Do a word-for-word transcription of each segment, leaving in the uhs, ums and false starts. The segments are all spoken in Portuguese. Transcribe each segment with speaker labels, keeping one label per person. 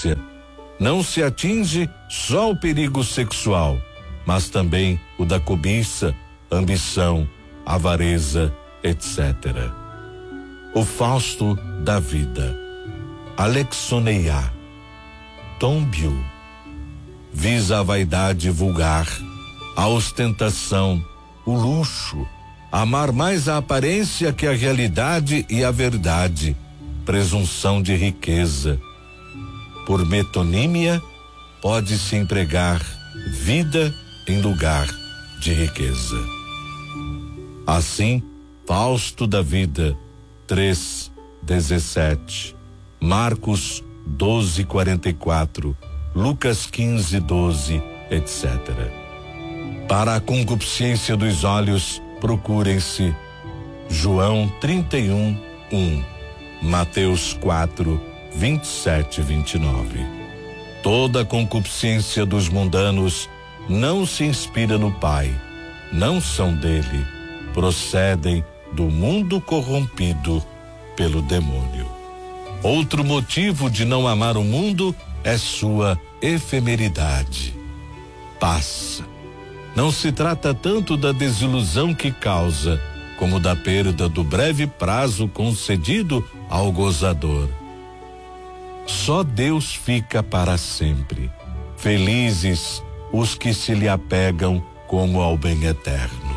Speaker 1: ganância. Não se atinge só o perigo sexual, mas também o da cobiça, ambição, avareza, etcétera. O Fausto da vida. Alexoneia. Tombiu. Visa a vaidade vulgar, a ostentação, o luxo, amar mais a aparência que a realidade e a verdade, presunção de riqueza. Por metonímia, pode-se empregar vida em lugar de riqueza. Assim, Fausto da vida, três, dezessete, Marcos doze, quarenta e quatro, Lucas quinze, doze, etcétera. Para a concupiscência dos olhos, procurem-se João trinta e um, um, Mateus quatro, vinte e sete, vinte e nove. Toda a concupiscência dos mundanos não se inspira no Pai, não são dele, procedem do mundo corrompido pelo demônio. Outro motivo de não amar o mundo é sua efemeridade. Passa. Não se trata tanto da desilusão que causa, como da perda do breve prazo concedido ao gozador. Só Deus fica para sempre. Felizes os que se lhe apegam como ao bem eterno.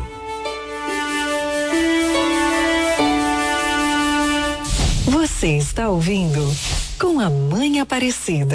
Speaker 2: Você está ouvindo Com a Mãe Aparecida.